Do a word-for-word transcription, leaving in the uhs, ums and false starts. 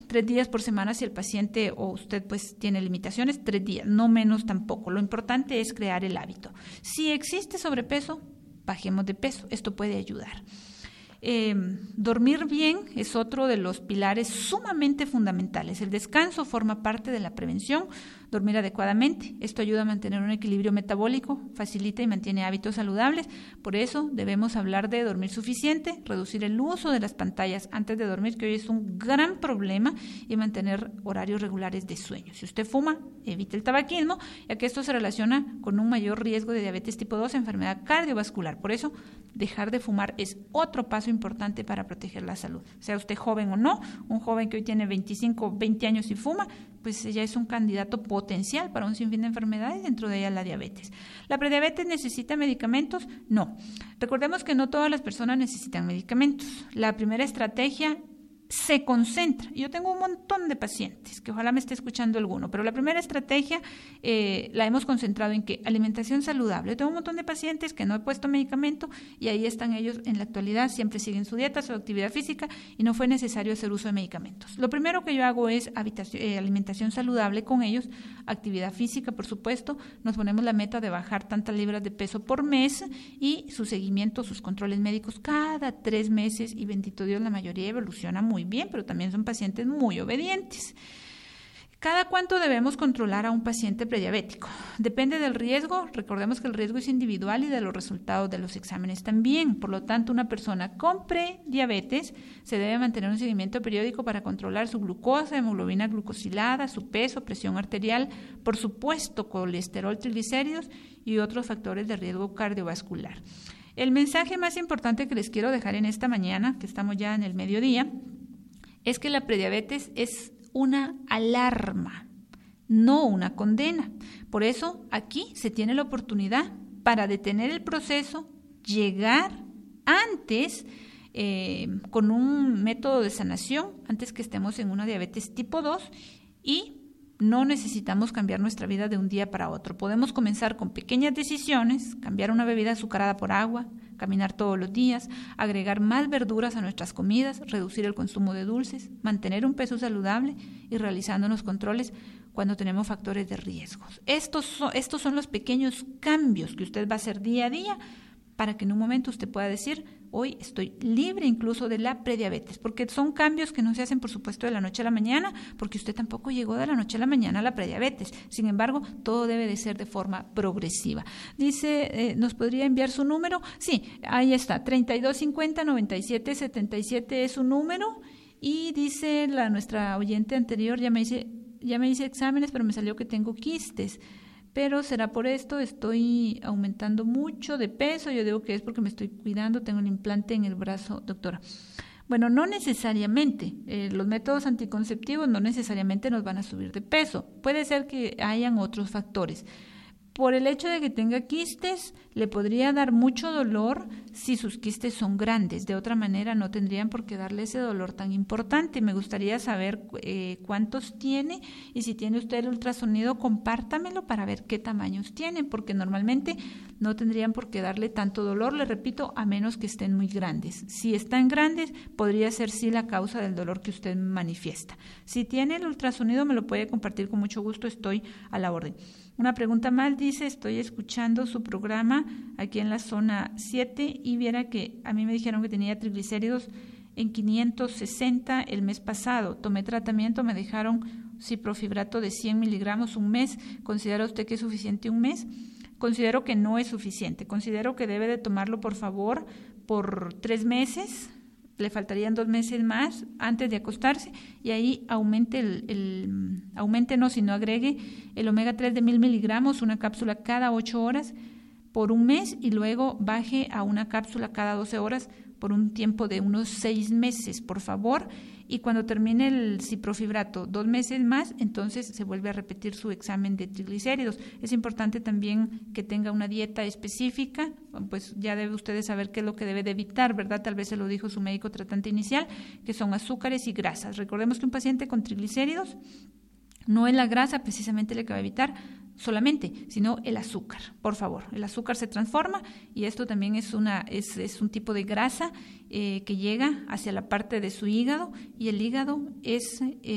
Tres días por semana si el paciente o usted pues tiene limitaciones, tres días, no menos tampoco. Lo importante es crear el hábito. Si existe sobrepeso, bajemos de peso. Esto puede ayudar. Eh, dormir bien es otro de los pilares sumamente fundamentales. El descanso forma parte de la prevención. Dormir adecuadamente, esto ayuda a mantener un equilibrio metabólico, facilita y mantiene hábitos saludables. Por eso debemos hablar de dormir suficiente, reducir el uso de las pantallas antes de dormir, que hoy es un gran problema, y mantener horarios regulares de sueño. Si usted fuma, evite el tabaquismo, ya que esto se relaciona con un mayor riesgo de diabetes tipo dos, enfermedad cardiovascular. Por eso, dejar de fumar es otro paso importante para proteger la salud. Sea usted joven o no, un joven que hoy tiene veinticinco, veinte años y fuma, pues ya es un candidato potencial para un sinfín de enfermedades, dentro de ellas la diabetes. ¿La prediabetes necesita medicamentos? No. Recordemos que no todas las personas necesitan medicamentos. La primera estrategia se concentra. Yo tengo un montón de pacientes, que ojalá me esté escuchando alguno, pero la primera estrategia eh, la hemos concentrado en que alimentación saludable. Yo tengo un montón de pacientes que no he puesto medicamento y ahí están ellos en la actualidad, siempre siguen su dieta, su actividad física y no fue necesario hacer uso de medicamentos. Lo primero que yo hago es habitación, eh, alimentación saludable con ellos, actividad física, por supuesto. Nos ponemos la meta de bajar tantas libras de peso por mes y su seguimiento, sus controles médicos cada tres meses y bendito Dios, la mayoría evoluciona muy muy bien, pero también son pacientes muy obedientes. ¿Cada cuánto debemos controlar a un paciente prediabético? Depende del riesgo. Recordemos que el riesgo es individual y de los resultados de los exámenes también. Por lo tanto, una persona con prediabetes se debe mantener un seguimiento periódico para controlar su glucosa, hemoglobina glucosilada, su peso, presión arterial, por supuesto, colesterol, triglicéridos y otros factores de riesgo cardiovascular. El mensaje más importante que les quiero dejar en esta mañana, que estamos ya en el mediodía, es que la prediabetes es una alarma, no una condena. Por eso aquí se tiene la oportunidad para detener el proceso, llegar antes eh, con un método de sanación, antes que estemos en una diabetes tipo dos, y no necesitamos cambiar nuestra vida de un día para otro. Podemos comenzar con pequeñas decisiones, cambiar una bebida azucarada por agua, caminar todos los días, agregar más verduras a nuestras comidas, reducir el consumo de dulces, mantener un peso saludable y realizándonos controles cuando tenemos factores de riesgos. Estos son, estos son los pequeños cambios que usted va a hacer día a día para que en un momento usted pueda decir, hoy estoy libre incluso de la prediabetes, porque son cambios que no se hacen, por supuesto, de la noche a la mañana, porque usted tampoco llegó de la noche a la mañana a la prediabetes. Sin embargo, todo debe de ser de forma progresiva. Dice, eh, ¿nos podría enviar su número? Sí, ahí está, treinta y dos cincuenta, noventa y siete setenta y siete es su número, y dice la nuestra oyente anterior, ya me hice, ya me hice exámenes, pero me salió que tengo quistes. Pero será por esto, estoy aumentando mucho de peso. Yo digo que es porque me estoy cuidando, tengo el implante en el brazo, doctora. Bueno, no necesariamente, eh, los métodos anticonceptivos no necesariamente nos van a subir de peso. Puede ser que hayan otros factores. Por el hecho de que tenga quistes, le podría dar mucho dolor si sus quistes son grandes. De otra manera, no tendrían por qué darle ese dolor tan importante. Me gustaría saber eh, cuántos tiene, y si tiene usted el ultrasonido, compártamelo para ver qué tamaños tiene, porque normalmente no tendrían por qué darle tanto dolor, le repito, a menos que estén muy grandes. Si están grandes, podría ser sí la causa del dolor que usted manifiesta. Si tiene el ultrasonido, me lo puede compartir con mucho gusto, estoy a la orden. Una pregunta más, dice, estoy escuchando su programa aquí en la zona siete y viera que a mí me dijeron que tenía triglicéridos en quinientos sesenta el mes pasado. Tomé tratamiento, me dejaron ciprofibrato de cien miligramos un mes. ¿Considera usted que es suficiente un mes? Considero que no es suficiente. Considero que debe de tomarlo, por favor, por tres meses. Le faltarían dos meses más antes de acostarse y ahí aumente el, el aumente no, sino agregue el omega tres de mil miligramos, una cápsula cada ocho horas por un mes, y luego baje a una cápsula cada doce horas por un tiempo de unos seis meses, por favor. Y cuando termine el ciprofibrato, dos meses más, entonces se vuelve a repetir su examen de triglicéridos. Es importante también que tenga una dieta específica, pues ya debe ustedes saber qué es lo que debe de evitar, ¿verdad? Tal vez se lo dijo su médico tratante inicial, que son azúcares y grasas. Recordemos que un paciente con triglicéridos no es la grasa precisamente la que va a evitar solamente, sino el azúcar. Por favor, el azúcar se transforma y esto también es, una, es, es un tipo de grasa eh, que llega hacia la parte de su hígado, y el hígado es... Eh,